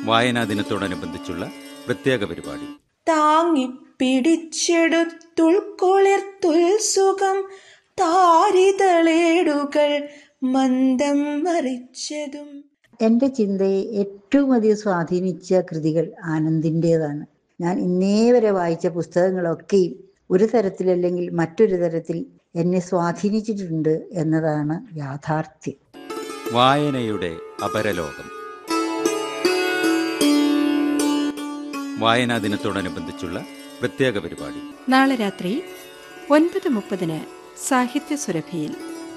വായനാ ദിനത്തോടനുബന്ധിച്ചുള്ള പ്രത്യേക പരിപാടി. താങ്ങിപ്പിടിച്ചെടുത്തുൾക്കൊളിർത്തുൽസുഖം താരിതളേടുകൾ മന്ദം മറിച്ചതും. എൻ്റെ ചിന്തയെ ഏറ്റവും അധികം സ്വാധീനിച്ച കൃതികൾ ആനന്ദിൻ്റേതാണ്. ഞാൻ ഇന്നേ വരെ വായിച്ച പുസ്തകങ്ങളൊക്കെയും ഒരു തരത്തിലല്ലെങ്കിൽ മറ്റൊരു തരത്തിൽ എന്നെ സ്വാധീനിച്ചിട്ടുണ്ട് എന്നതാണ് യാഥാർത്ഥ്യം. വായനയുടെ അപരലോകം. വായനാ ദിനത്തോടനുബന്ധിച്ചുള്ള പ്രത്യേക പരിപാടി നാളെ രാത്രി 9:30 സാഹിത്യ സുരഭിയിൽ.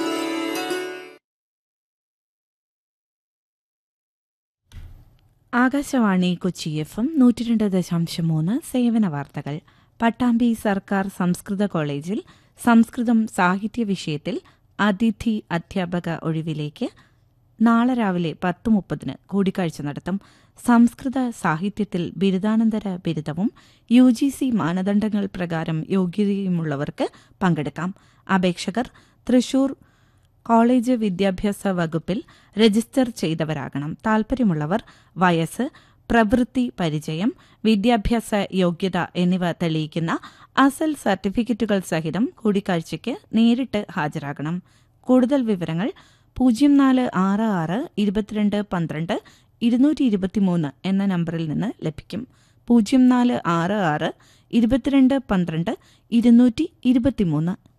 ആകാശവാണി കൊച്ചി FM 102.3 സേവന വാർത്തകൾ. പട്ടാമ്പി സർക്കാർ സംസ്കൃത കോളേജിൽ സംസ്കൃതം സാഹിത്യ വിഷയത്തിൽ അതിഥി അധ്യാപക ഒഴിവിലേക്ക് നാളെ രാവിലെ 10:30 കൂടിക്കാഴ്ച നടത്തും. സംസ്കൃത സാഹിത്യത്തിൽ ബിരുദാനന്തര ബിരുദവും UGC മാനദണ്ഡങ്ങൾ പ്രകാരം യോഗ്യതയുമുള്ളവർക്ക് പങ്കെടുക്കാം. അപേക്ഷകർ തൃശൂർ കോളേജ് വിദ്യാഭ്യാസ വകുപ്പിൽ രജിസ്റ്റർ ചെയ്തവരാകണം. താൽപര്യമുള്ളവർ വയസ്സ്, പ്രവൃത്തി പരിചയം, വിദ്യാഭ്യാസ യോഗ്യത എന്നിവ തെളിയിക്കുന്ന അസൽ സർട്ടിഫിക്കറ്റുകൾ സഹിതം കൂടിക്കാഴ്ചയ്ക്ക് നേരിട്ട് ഹാജരാകണം. കൂടുതൽ വിവരങ്ങൾ 0466221223 എന്ന നമ്പറിൽ നിന്ന് ലഭിക്കും. 0466221223.